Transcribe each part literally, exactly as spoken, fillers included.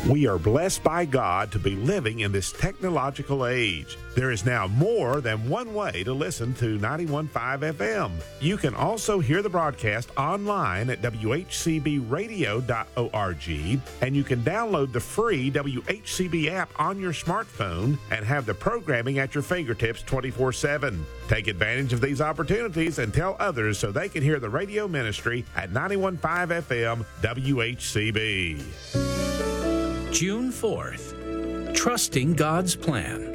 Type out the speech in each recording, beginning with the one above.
We are blessed by God to be living in this technological age. There is now more than one way to listen to ninety-one point five F M. You can also hear the broadcast online at W H C B radio dot org, and you can download the free W H C B app on your smartphone and have the programming at your fingertips twenty-four seven. Take advantage of these opportunities and tell others so they can hear the radio ministry at ninety-one point five F M W H C B. June fourth, trusting God's plan.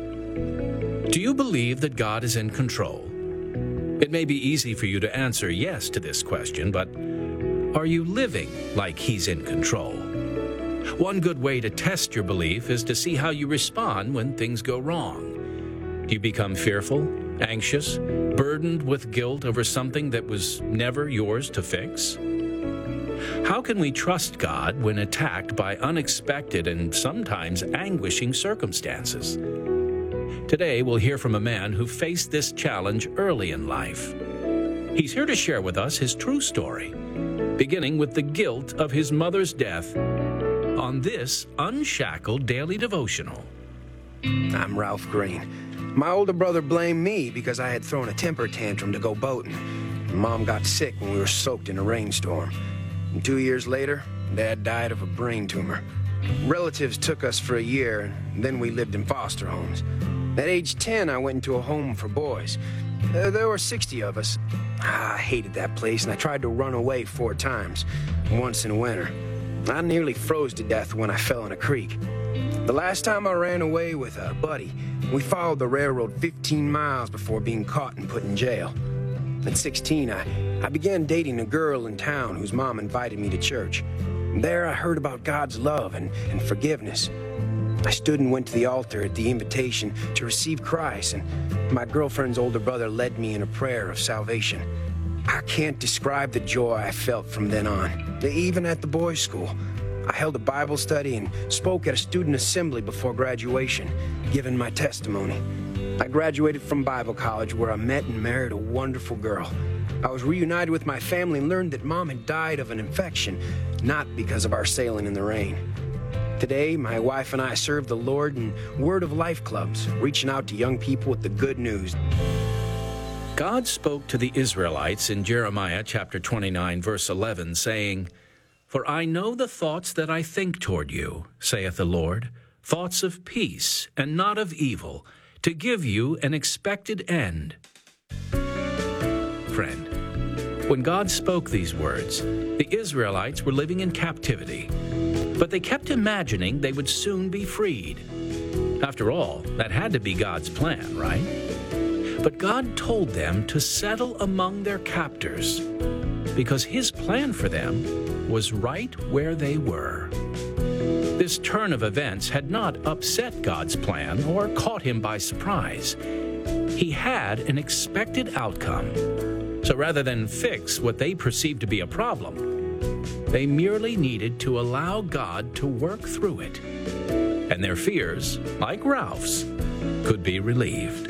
Do you believe that God is in control? It may be easy for you to answer yes to this question, but are you living like He's in control? One good way to test your belief is to see how you respond when things go wrong. Do you become fearful, anxious, burdened with guilt over something that was never yours to fix? How can we trust God when attacked by unexpected and sometimes anguishing circumstances? Today, we'll hear from a man who faced this challenge early in life. He's here to share with us his true story, beginning with the guilt of his mother's death on this Unshackled Daily Devotional. I'm Ralph Green. My older brother blamed me because I had thrown a temper tantrum to go boating. Mom got sick when we were soaked in a rainstorm. And two years later, Dad died of a brain tumor. Relatives took us for a year, and then we lived in foster homes. At age ten, I went into a home for boys. Uh, there were sixty of us. Ah, I hated that place, and I tried to run away four times, once in winter. I nearly froze to death when I fell in a creek. The last time I ran away with a buddy, we followed the railroad fifteen miles before being caught and put in jail. At sixteen, I, I began dating a girl in town whose mom invited me to church. There I heard about God's love and, and forgiveness. I stood and went to the altar at the invitation to receive Christ, and my girlfriend's older brother led me in a prayer of salvation. I can't describe the joy I felt from then on, even at the boys' school. I held a Bible study and spoke at a student assembly before graduation, giving my testimony. I graduated from Bible college where I met and married a wonderful girl. I was reunited with my family and learned that Mom had died of an infection, not because of our sailing in the rain. Today, my wife and I serve the Lord in Word of Life clubs, reaching out to young people with the good news. God spoke to the Israelites in Jeremiah chapter twenty-nine, verse eleven, saying, "For I know the thoughts that I think toward you, saith the Lord, thoughts of peace and not of evil, to give you an expected end." Friend, when God spoke these words, the Israelites were living in captivity, but they kept imagining they would soon be freed. After all, that had to be God's plan, right? But God told them to settle among their captors because His plan for them was right where they were. This turn of events had not upset God's plan or caught Him by surprise. He had an expected outcome. So rather than fix what they perceived to be a problem, they merely needed to allow God to work through it. And their fears, like Ralph's, could be relieved.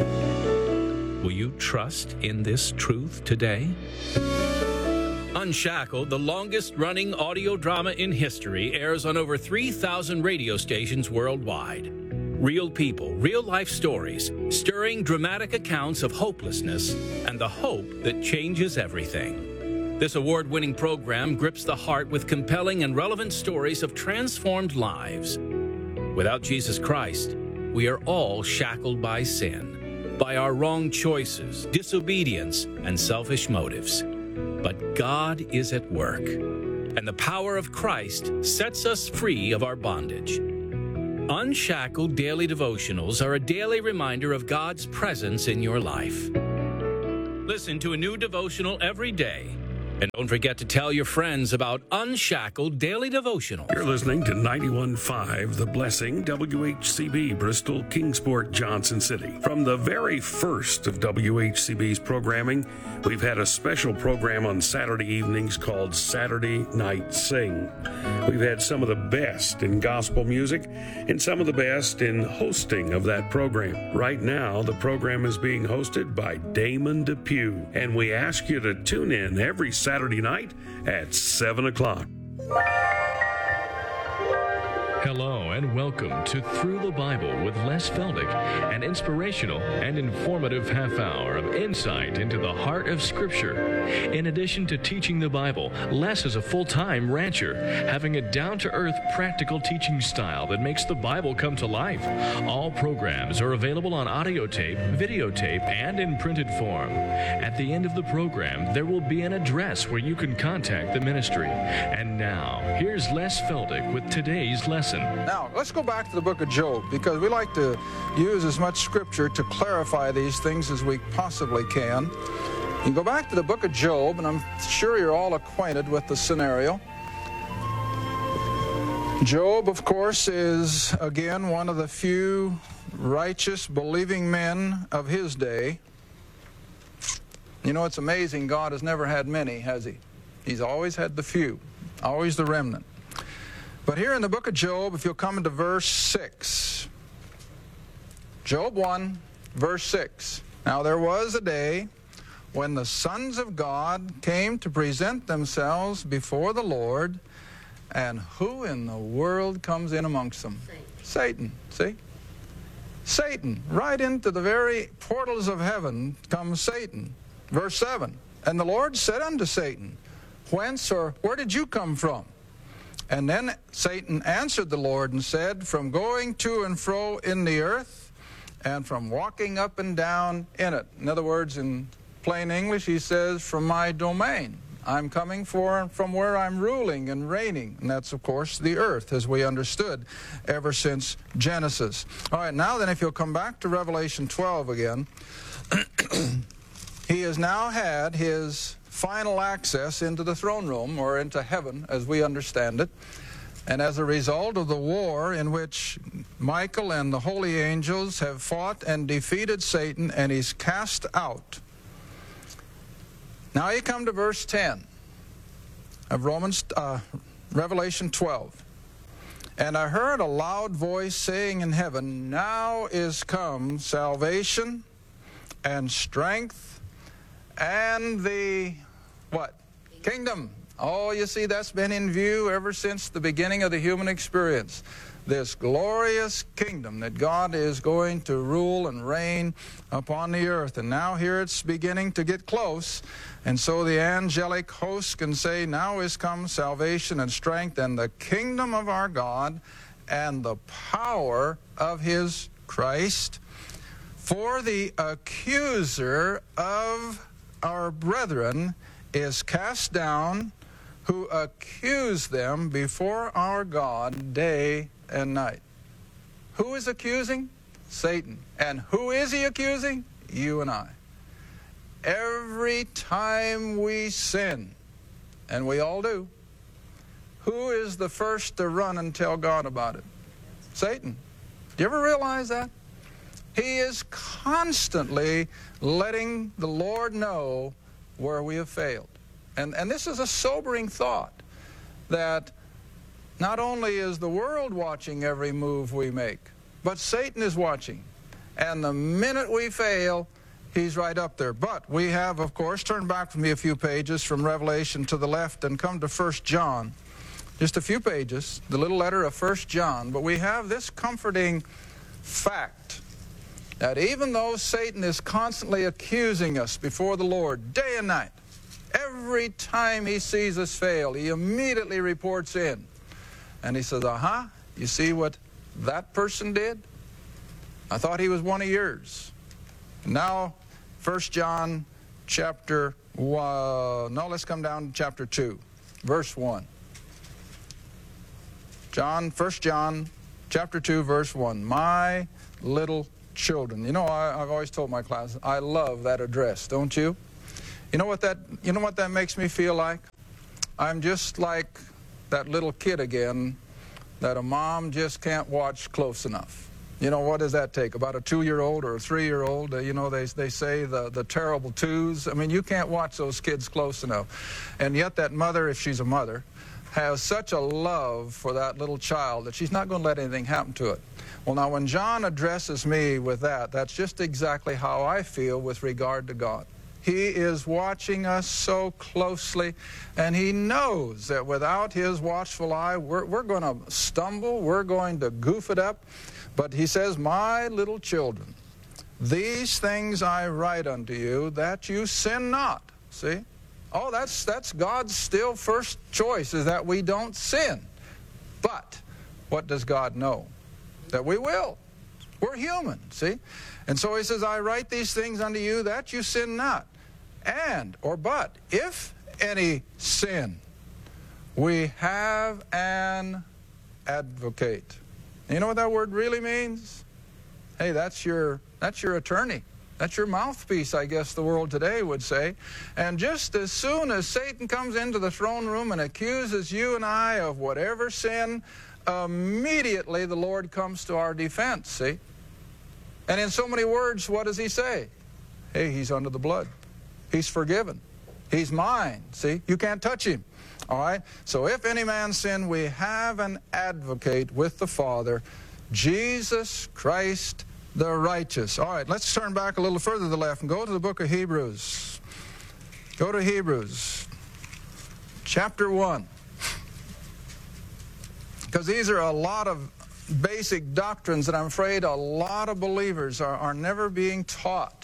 Will you trust in this truth today? Unshackled, the longest-running audio drama in history, airs on over three thousand radio stations worldwide. Real people, real-life stories, stirring dramatic accounts of hopelessness and the hope that changes everything. This award-winning program grips the heart with compelling and relevant stories of transformed lives. Without Jesus Christ, we are all shackled by sin, by our wrong choices, disobedience, and selfish motives. But God is at work, and the power of Christ sets us free of our bondage. Unshackled Daily Devotionals are a daily reminder of God's presence in your life. Listen to a new devotional every day. And don't forget to tell your friends about Unshackled Daily Devotionals. You're listening to ninety-one point five The Blessing, W H C B, Bristol, Kingsport, Johnson City. From the very first of W H C B's programming, we've had a special program on Saturday evenings called Saturday Night Sing. We've had some of the best in gospel music and some of the best in hosting of that program. Right now, the program is being hosted by Damon Depew, and we ask you to tune in every Saturday night at seven o'clock. Hello and welcome to Through the Bible with Les Feldick, an inspirational and informative half hour of insight into the heart of Scripture. In addition to teaching the Bible, Les is a full-time rancher, having a down-to-earth practical teaching style that makes the Bible come to life. All programs are available on audio tape, videotape, and in printed form. At the end of the program, there will be an address where you can contact the ministry. And now, here's Les Feldick with today's lesson. Now, let's go back to the book of Job, because we like to use as much scripture to clarify these things as we possibly can. You go back to the book of Job, and I'm sure you're all acquainted with the scenario. Job, of course, is, again, one of the few righteous, believing men of his day. You know, it's amazing, God has never had many, has he? He's always had the few, always the remnant. But here in the book of Job, if you'll come into verse six, Job one, verse six. Now there was a day when the sons of God came to present themselves before the Lord, and who in the world comes in amongst them? Satan. Satan, see? Satan. Right into the very portals of heaven comes Satan. Verse seven. And the Lord said unto Satan, Whence or where did you come from? And then Satan answered the Lord and said, From going to and fro in the earth, and from walking up and down in it. In other words, in plain English, he says, from my domain. I'm coming for, from where I'm ruling and reigning. And that's, of course, the earth, as we understood ever since Genesis. All right, now then, if you'll come back to Revelation twelve again, he has now had his final access into the throne room, or into heaven as we understand it. And as a result of the war in which Michael and the holy angels have fought and defeated Satan, and he's cast out. Now you come to verse ten of Romans, uh, Revelation twelve. And I heard a loud voice saying in heaven, Now is come salvation and strength and the what? Kingdom. Oh, you see, that's been in view ever since the beginning of the human experience. This glorious kingdom that God is going to rule and reign upon the earth. And now here it's beginning to get close. And so the angelic hosts can say, Now is come salvation and strength and the kingdom of our God and the power of his Christ. For the accuser of our brethren is cast down, who accuse them before our God day and night. Who is accusing? Satan. And who is he accusing? You and I. Every time we sin, and we all do, who is the first to run and tell God about it? Satan. Do you ever realize that? He is constantly letting the Lord know where we have failed. And, and this is a sobering thought, that not only is the world watching every move we make, but Satan is watching. And the minute we fail, he's right up there. But we have, of course, turn back with me a few pages from Revelation to the left and come to First John. Just a few pages, the little letter of First John. But we have this comforting fact, that even though Satan is constantly accusing us before the Lord day and night, every time he sees us fail, he immediately reports in. And he says, aha, you see what that person did? I thought he was one of yours. Now, First John chapter one, no, let's come down to chapter two, verse one. John, First John chapter two, verse one. My little children. You know, I, I've always told my class, I love that address, don't you? You know what that, you know what that makes me feel like? I'm just like that little kid again that a mom just can't watch close enough. You know, what does that take? About a two-year-old or a three-year-old? Uh, you know, they, they say the, the terrible twos. I mean, you can't watch those kids close enough. And yet that mother, if she's a mother, has such a love for that little child that she's not going to let anything happen to it. Well, now, when John addresses me with that, that's just exactly how I feel with regard to God. He is watching us so closely, and He knows that without His watchful eye, we're, we're going to stumble, we're going to goof it up. But He says, my little children, these things I write unto you, that you sin not. See? Oh, that's, that's God's still first choice, is that we don't sin. But what does God know? That we will. We're human, see? And so He says, I write these things unto you that you sin not. And, or but, if any sin, we have an advocate. You know what that word really means? Hey, that's your, that's your attorney. That's your mouthpiece, I guess the world today would say. And just as soon as Satan comes into the throne room and accuses you and I of whatever sin, immediately the Lord comes to our defense, see? And in so many words, what does He say? Hey, He's under the blood. He's forgiven. He's mine, see? You can't touch Him, all right? So if any man sin, we have an advocate with the Father, Jesus Christ the righteous. All right, let's turn back a little further to the left and go to the book of Hebrews. Go to Hebrews, chapter one. Because these are a lot of basic doctrines that I'm afraid a lot of believers are, are never being taught.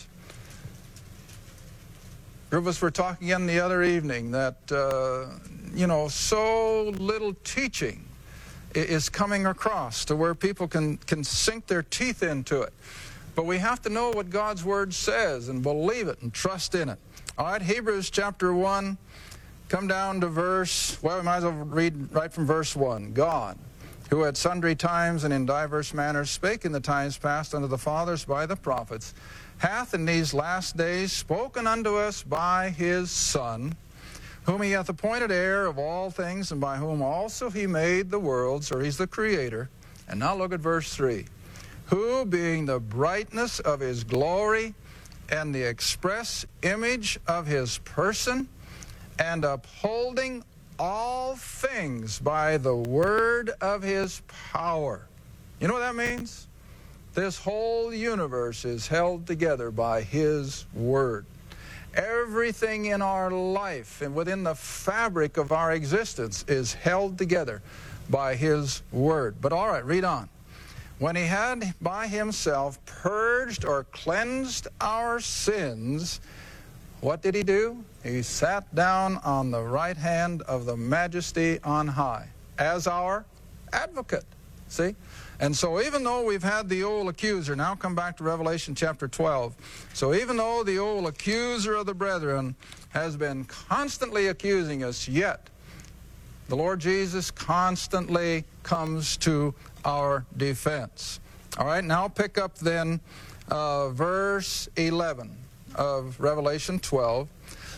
A group of us were talking again the other evening that, uh, you know, so little teaching is coming across to where people can, can sink their teeth into it. But we have to know what God's Word says and believe it and trust in it. All right, Hebrews chapter one, come down to verse, well, we might as well read right from verse one. God, who at sundry times and in divers manners spake in the times past unto the fathers by the prophets, hath in these last days spoken unto us by His Son, whom He hath appointed heir of all things, and by whom also He made the worlds, or He's the Creator. And now look at verse three. Who, being the brightness of His glory, and the express image of His person, and upholding all things by the word of His power. You know what that means? This whole universe is held together by His Word. Everything in our life and within the fabric of our existence is held together by His Word. But all right, read on. When He had by Himself purged or cleansed our sins, what did He do? He sat down on the right hand of the Majesty on high as our advocate. See? And so even though we've had the old accuser, now come back to Revelation chapter twelve. So even though the old accuser of the brethren has been constantly accusing us, yet the Lord Jesus constantly comes to our defense. All right, now pick up then uh, verse eleven of Revelation twelve.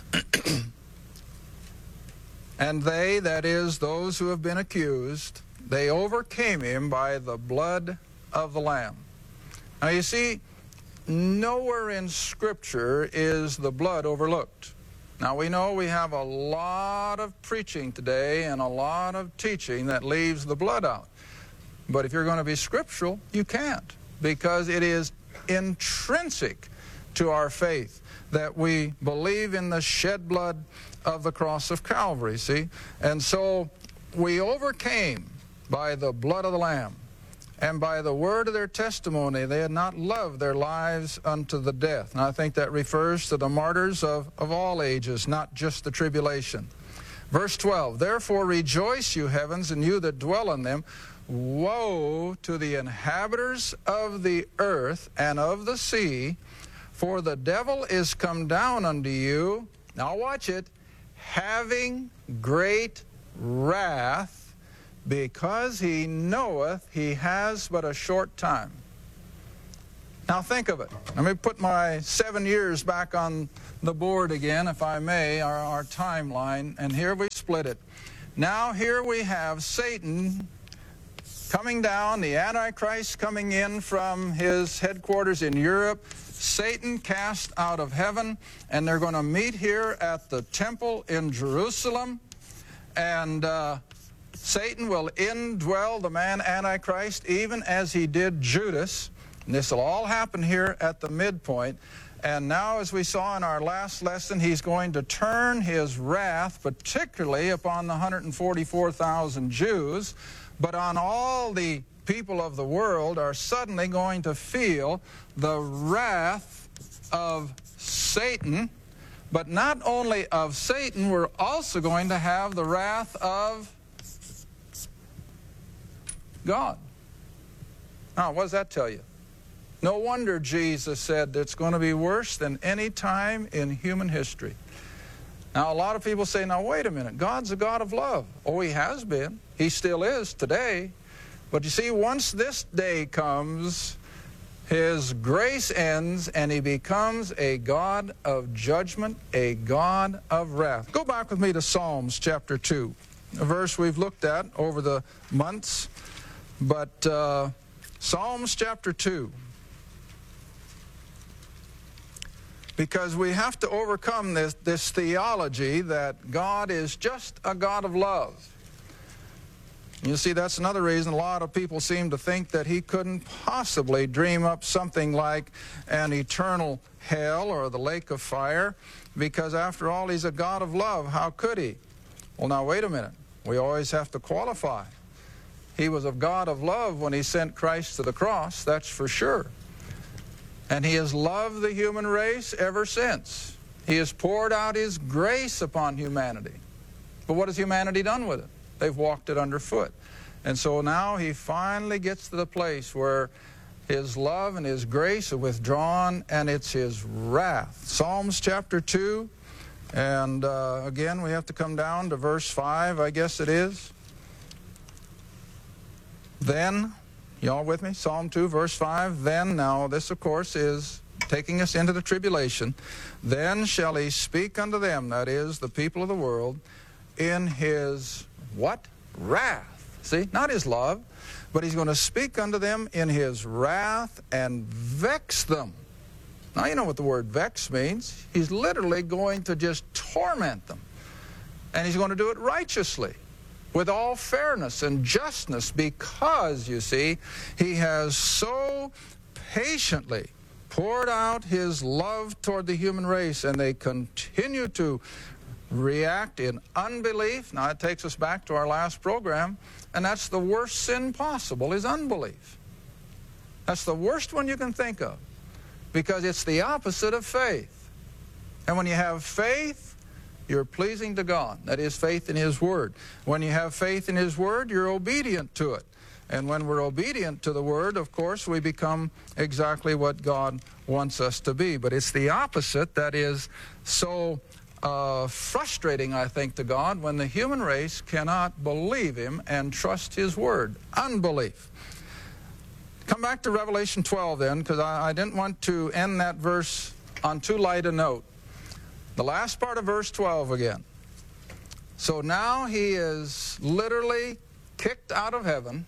And they, that is, those who have been accused, they overcame Him by the blood of the Lamb. Now you see, nowhere in Scripture is the blood overlooked. Now we know we have a lot of preaching today and a lot of teaching that leaves the blood out. But if you're going to be scriptural, you can't, because it is intrinsic to our faith that we believe in the shed blood of the cross of Calvary, see? And so we overcame by the blood of the Lamb, and by the word of their testimony. They had not loved their lives unto the death. And I think that refers to the martyrs of, of all ages, not just the tribulation. Verse twelve, therefore rejoice, you heavens, and you that dwell in them. Woe to the inhabitants of the earth and of the sea, for the devil is come down unto you, now watch it, having great wrath, because he knoweth he has but a short time. Now think of it. Let me put my seven years back on the board again, if I may, our, our timeline, and here we split it. Now here we have Satan coming down, the Antichrist coming in from his headquarters in Europe, Satan cast out of heaven, and they're going to meet here at the temple in Jerusalem, and uh, Satan will indwell the man Antichrist, even as he did Judas. And this will all happen here at the midpoint. And now, as we saw in our last lesson, he's going to turn his wrath particularly upon the one hundred forty-four thousand Jews, but on all the people of the world are suddenly going to feel the wrath of Satan. But not only of Satan, we're also going to have the wrath of God. Now, what does that tell you? No wonder Jesus said it's going to be worse than any time in human history. Now, a lot of people say, now, wait a minute, God's a God of love. Oh, he has been. He still is today. But you see, once this day comes, his grace ends, and he becomes a God of judgment, a God of wrath. Go back with me to Psalms chapter two, a verse we've looked at over the months. But uh, Psalms chapter two. Because we have to overcome this, this theology that God is just a God of love. You see, that's another reason a lot of people seem to think that he couldn't possibly dream up something like an eternal hell or the lake of fire, because after all, he's a God of love. How could he? Well, now, wait a minute. We always have to qualify. He was a God of love when he sent Christ to the cross, that's for sure. And he has loved the human race ever since. He has poured out his grace upon humanity. But what has humanity done with it? They've walked it underfoot. And so now he finally gets to the place where his love and his grace are withdrawn, and it's his wrath. Psalms chapter two, and uh, again we have to come down to verse five, I guess it is. Then, y'all with me? Psalm two, verse five. Then, now this of course is taking us into the tribulation. Then shall he speak unto them, that is, the people of the world, in his what? Wrath. See, not his love, but he's going to speak unto them in his wrath and vex them. Now, you know what the word vex means. He's literally going to just torment them. And he's going to do it righteously, with all fairness and justness, because, you see, he has so patiently poured out his love toward the human race, and they continue to react in unbelief. Now, it takes us back to our last program, and that's the worst sin possible, is unbelief. That's the worst one you can think of, because it's the opposite of faith. And when you have faith, you're pleasing to God. That is faith in his word. When you have faith in his word, you're obedient to it. And when we're obedient to the word, of course, we become exactly what God wants us to be. But it's the opposite that is so uh, frustrating, I think, to God, when the human race cannot believe him and trust his word. Unbelief. Come back to Revelation twelve then, because I, I didn't want to end that verse on too light a note. The last part of verse twelve again. So now he is literally kicked out of heaven.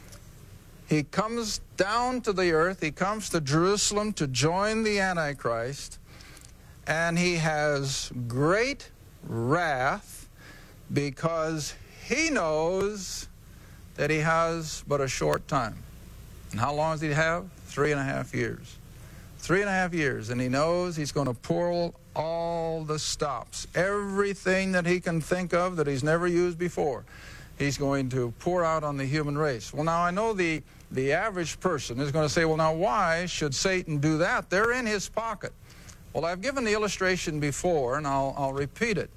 He comes down to the earth. He comes to Jerusalem to join the Antichrist. And he has great wrath because he knows that he has but a short time. And how long does he have? Three and a half years. Three and a half years. And he knows he's going to pull all the stops. Everything that he can think of that he's never used before, he's going to pour out on the human race. Well, now I know the, the average person is going to say, well, now why should Satan do that? They're in his pocket. Well, I've given the illustration before, and I'll, I'll repeat it.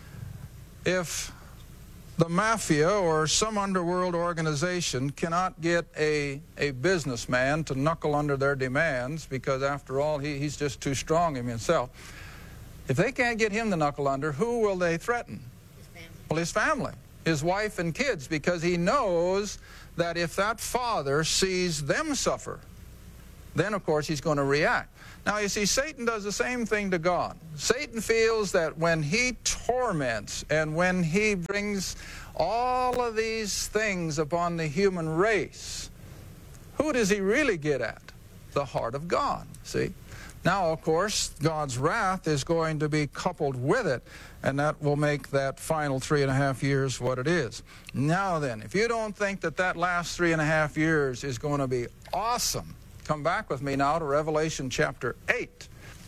If the mafia or some underworld organization cannot get a, a businessman to knuckle under their demands, because after all, he, he's just too strong himself, if they can't get him to knuckle under, who will they threaten? His family. Well, his family, his wife and kids, because he knows that if that father sees them suffer, then, of course, he's going to react. Now, you see, Satan does the same thing to God. Satan feels that when he torments and when he brings all of these things upon the human race, who does he really get at? The heart of God, see? Now, of course, God's wrath is going to be coupled with it, and that will make that final three and a half years what it is. Now then, if you don't think that that last three and a half years is going to be awesome, come back with me now to Revelation chapter eight.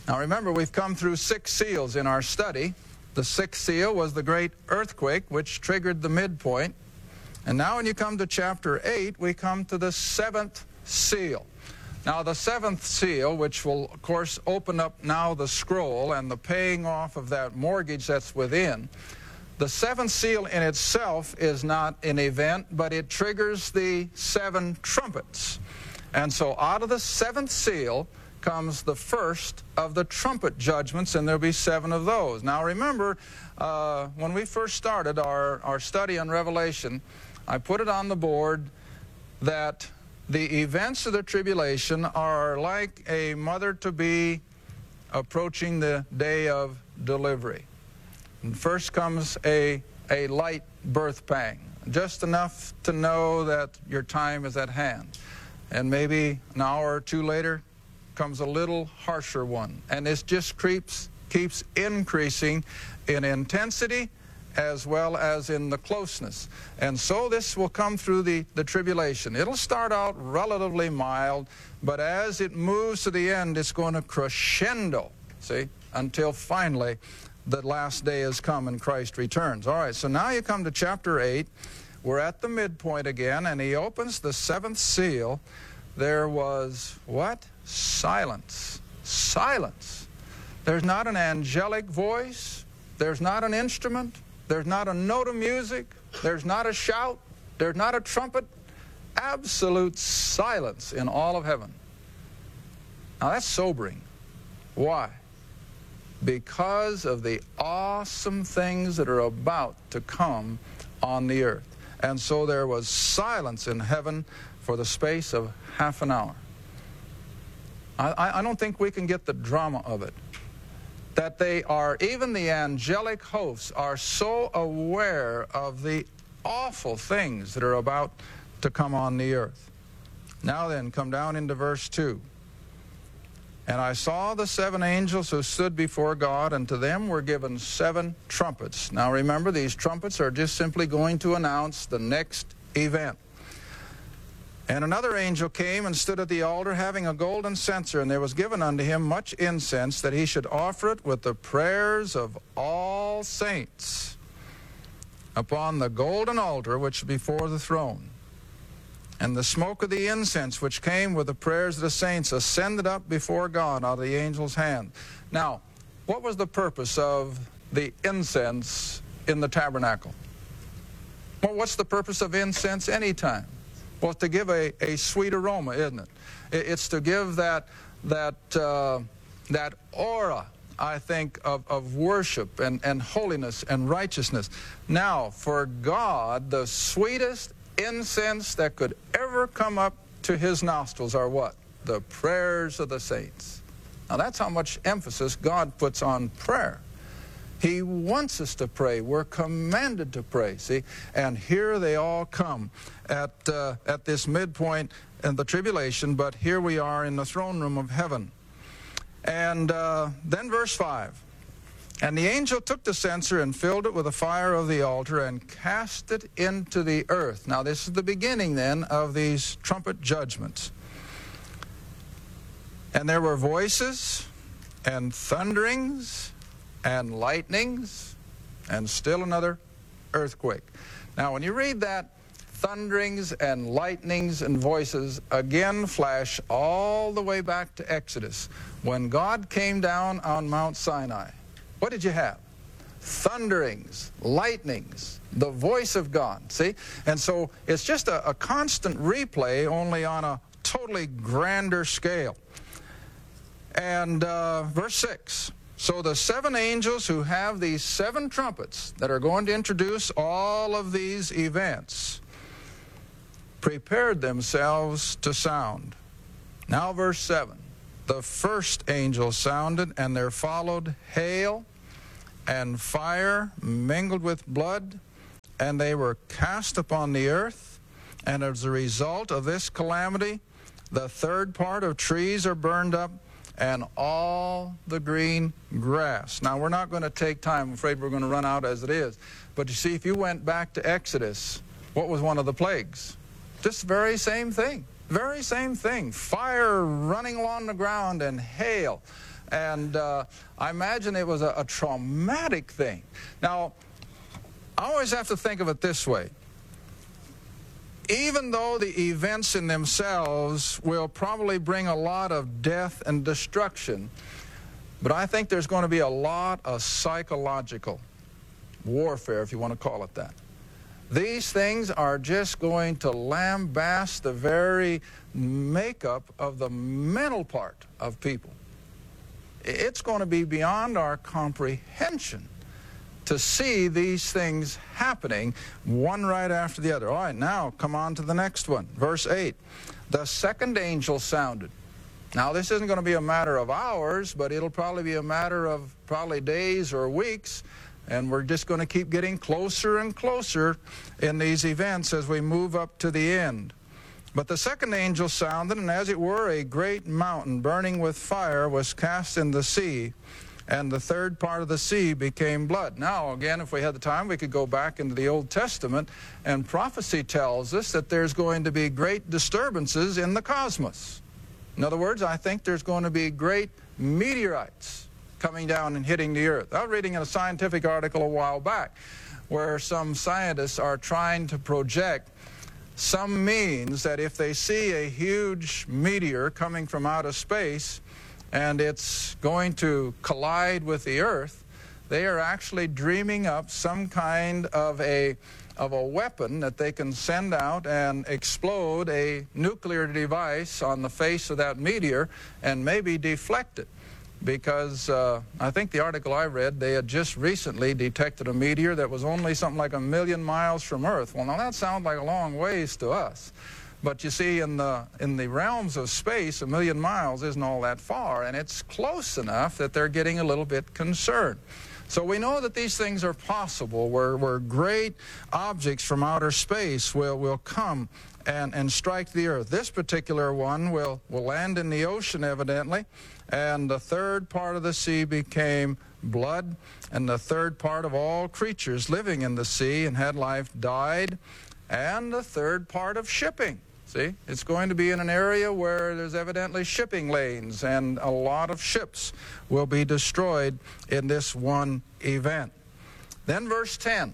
Now remember, we've come through six seals in our study. The sixth seal was the great earthquake, which triggered the midpoint. And now when you come to chapter eight, we come to the seventh seal. Now the seventh seal, which will, of course, open up now the scroll and the paying off of that mortgage that's within, the seventh seal in itself is not an event, but it triggers the seven trumpets. And so out of the seventh seal comes the first of the trumpet judgments, and there'll be seven of those. Now remember, uh, when we first started our, our study on Revelation, I put it on the board that the events of the tribulation are like a mother-to-be approaching the day of delivery. And first comes a, a light birth pang, just enough to know that your time is at hand. And maybe an hour or two later comes a little harsher one. And it just creeps, keeps increasing in intensity as well as in the closeness. And so this will come through the, the tribulation. It'll start out relatively mild, but as it moves to the end, it's going to crescendo, see, until finally the last day has come and Christ returns. All right, so now you come to chapter eight. We're at the midpoint again, and he opens the seventh seal. There was what? Silence. Silence. There's not an angelic voice. There's not an instrument. There's not a note of music. There's not a shout. There's not a trumpet. Absolute silence in all of heaven. Now that's sobering. Why? Because of the awesome things that are about to come on the earth. And so there was silence in heaven for the space of half an hour. I, I don't think we can get the drama of it. That they are, even the angelic hosts are so aware of the awful things that are about to come on the earth. Now then, come down into verse two. And I saw the seven angels who stood before God, and to them were given seven trumpets. Now remember, these trumpets are just simply going to announce the next event. And another angel came and stood at the altar, having a golden censer, and there was given unto him much incense, that he should offer it with the prayers of all saints upon the golden altar which is before the throne. And the smoke of the incense which came with the prayers of the saints ascended up before God out of the angel's hand. Now, what was the purpose of the incense in the tabernacle? Well, what's the purpose of incense anytime? Well, to give a, a sweet aroma, isn't it? It's to give that, that, uh, that aura, I think, of, of worship and, and holiness and righteousness. Now, for God, the sweetest incense that could ever come up to his nostrils are what? The prayers of the saints. Now, that's how much emphasis God puts on prayer. He wants us to pray. We're commanded to pray, see? And here they all come at, uh, at this midpoint in the tribulation, but here we are in the throne room of heaven. And uh, then verse five. And the angel took the censer and filled it with the fire of the altar and cast it into the earth. Now this is the beginning then of these trumpet judgments. And there were voices and thunderings and lightnings, and still another earthquake. Now, when you read that, thunderings and lightnings and voices again flash all the way back to Exodus. When God came down on Mount Sinai, what did you have? Thunderings, lightnings, the voice of God, see? And so it's just a, a constant replay, only on a totally grander scale. And uh, verse six. So the seven angels who have these seven trumpets that are going to introduce all of these events prepared themselves to sound. Now verse seven. The first angel sounded, and there followed hail and fire mingled with blood, and they were cast upon the earth. And as a result of this calamity, the third part of trees are burned up, and all the green grass. Now, we're not going to take time. I'm afraid we're going to run out as it is. But you see, if you went back to Exodus, what was one of the plagues? This very same thing. Very same thing. Fire running along the ground and hail. And uh, I imagine it was a, a traumatic thing. Now, I always have to think of it this way. Even though the events in themselves will probably bring a lot of death and destruction, but I think there's going to be a lot of psychological warfare, if you want to call it that. These things are just going to lambaste the very makeup of the mental part of people. It's going to be beyond our comprehension to see these things happening one right after the other. All right, now come on to the next one. Verse eight. The second angel sounded. Now, this isn't going to be a matter of hours, but it'll probably be a matter of probably days or weeks, and we're just going to keep getting closer and closer in these events as we move up to the end. But the second angel sounded, and as it were, a great mountain burning with fire was cast in the sea, and the third part of the sea became blood. Now, again, if we had the time, we could go back into the Old Testament, and prophecy tells us that there's going to be great disturbances in the cosmos. In other words, I think there's going to be great meteorites coming down and hitting the earth. I was reading in a scientific article a while back where some scientists are trying to project some means that if they see a huge meteor coming from outer space and it's going to collide with the earth, they are actually dreaming up some kind of a of a weapon that they can send out and explode a nuclear device on the face of that meteor and maybe deflect it. Because uh, I think the article I read, they had just recently detected a meteor that was only something like a million miles from Earth. Well, now that sounds like a long ways to us. But you see, in the, in the realms of space, a million miles isn't all that far, and it's close enough that they're getting a little bit concerned. So we know that these things are possible, where, where great objects from outer space will, will come and, and strike the earth. This particular one will, will land in the ocean, evidently, and the third part of the sea became blood, and the third part of all creatures living in the sea and had life died, and the third part of shipping. See, it's going to be in an area where there's evidently shipping lanes, and a lot of ships will be destroyed in this one event. Then verse ten,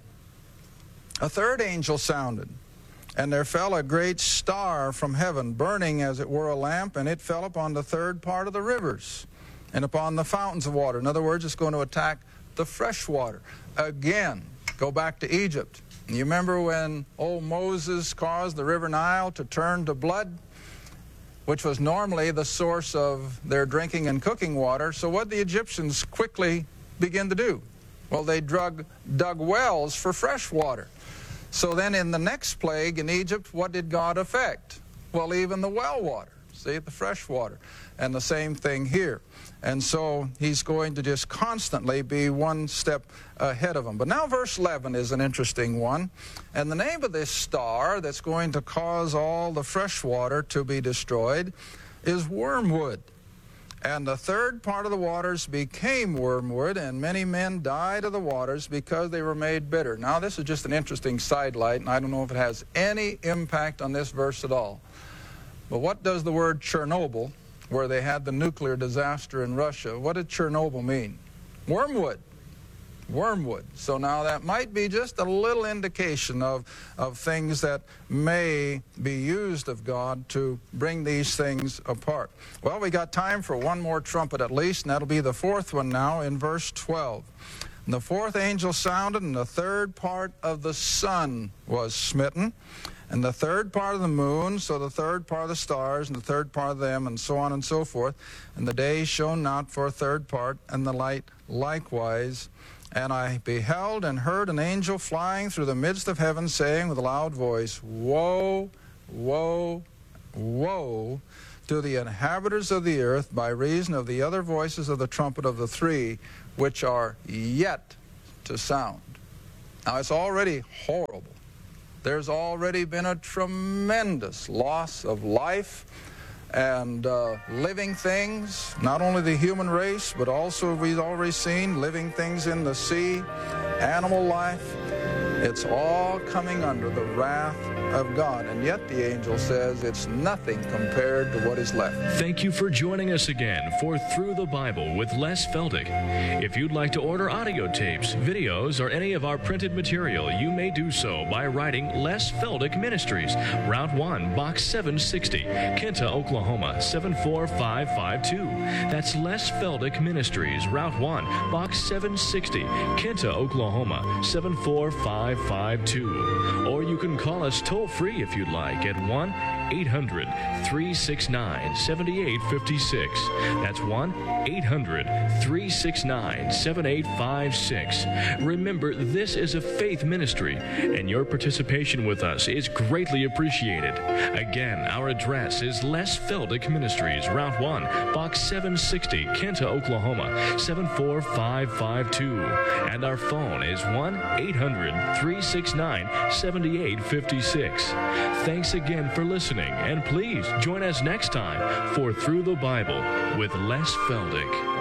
a third angel sounded, and there fell a great star from heaven, burning as it were a lamp, and it fell upon the third part of the rivers and upon the fountains of water. In other words, it's going to attack the fresh water. Again, go back to Egypt. You remember when old Moses caused the river Nile to turn to blood, which was normally the source of their drinking and cooking water? So what did the Egyptians quickly begin to do? Well, they dug, dug wells for fresh water. So then in the next plague in Egypt, what did God affect? Well, even the well water, see, the fresh water. And the same thing here. And so he's going to just constantly be one step ahead of them. But now verse eleven is an interesting one. And the name of this star that's going to cause all the fresh water to be destroyed is wormwood. And the third part of the waters became wormwood, and many men died of the waters because they were made bitter. Now this is just an interesting sidelight, and I don't know if it has any impact on this verse at all. But what does the word Chernobyl, where they had the nuclear disaster in Russia, what did Chernobyl mean? Wormwood. Wormwood. So now that might be just a little indication of, of things that may be used of God to bring these things apart. Well, we got time for one more trumpet at least, and that'll be the fourth one now in verse twelve. And the fourth angel sounded, and the third part of the sun was smitten, and the third part of the moon, so the third part of the stars, and the third part of them, and so on and so forth. And the day shone not for a third part, and the light likewise. And I beheld and heard an angel flying through the midst of heaven, saying with a loud voice, Woe, woe, woe to the inhabitants of the earth, by reason of the other voices of the trumpet of the three, which are yet to sound. Now it's already horrible. There's already been a tremendous loss of life and uh, living things, not only the human race, but also we've already seen living things in the sea, animal life. It's all coming under the wrath of God, and yet the angel says it's nothing compared to what is left. Thank you for joining us again for Through the Bible with Les Feldick. If you'd like to order audio tapes, videos, or any of our printed material, you may do so by writing Les Feldick Ministries, Route one, Box seven sixty, Kenta, Oklahoma, seven four five five two. That's Les Feldick Ministries, Route one, Box seven sixty, Kenta, Oklahoma, seven four five five two. Or you can call us toll-free if you'd like at one eight hundred, three six nine, seven eight five six. That's one eight hundred, three six nine, seven eight five six. Remember, this is a faith ministry, and your participation with us is greatly appreciated. Again, our address is Les Feldick Ministries, Route one, Box seven sixty, Kenta, Oklahoma, seven four five five two. And our phone is one eight hundred, three six nine, seven eight five six. Thanks again for listening, and please join us next time for Through the Bible with Les Feldick.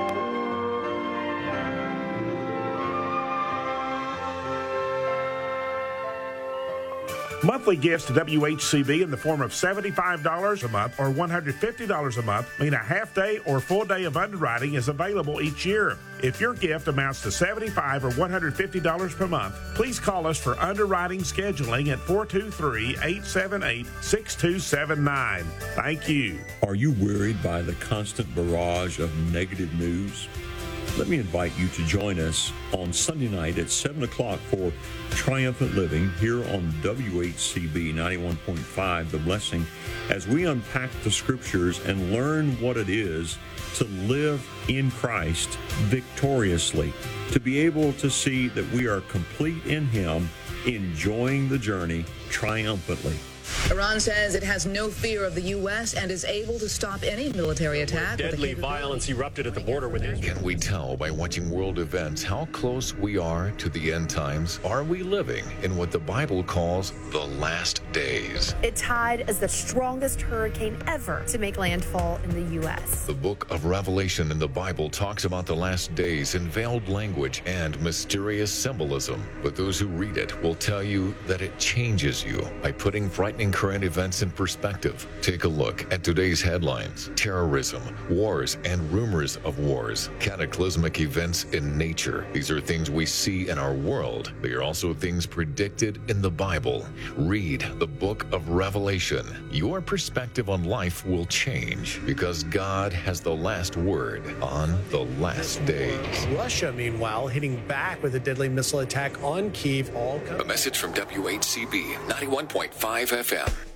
Monthly gifts to W H C B in the form of seventy-five dollars a month or one hundred fifty dollars a month mean a half day or full day of underwriting is available each year. If your gift amounts to seventy-five dollars or one hundred fifty dollars per month, please call us for underwriting scheduling at four two three, eight seven eight, six two seven nine. Thank you. Are you worried by the constant barrage of negative news? Let me invite you to join us on Sunday night at seven o'clock for Triumphant Living here on W H C B ninety-one point five, The Blessing, as we unpack the Scriptures and learn what it is to live in Christ victoriously, to be able to see that we are complete in Him, enjoying the journey triumphantly. Iran says it has no fear of the U S and is able to stop any military attack. Deadly violence erupted at the border with Israel. Can we tell by watching world events how close we are to the end times? Are we living in what the Bible calls the last days? It tied as the strongest hurricane ever to make landfall in the U S. The book of Revelation in the Bible talks about the last days in veiled language and mysterious symbolism. But those who read it will tell you that it changes you by putting frightening current events in perspective. Take a look at today's headlines: terrorism, wars, and rumors of wars, cataclysmic events in nature. These are things we see in our world. They are also things predicted in the Bible. Read the book of Revelation. Your perspective on life will change because God has the last word on the last days. Russia, meanwhile, hitting back with a deadly missile attack on Kyiv. All A message from W H C B ninety-one point five F M.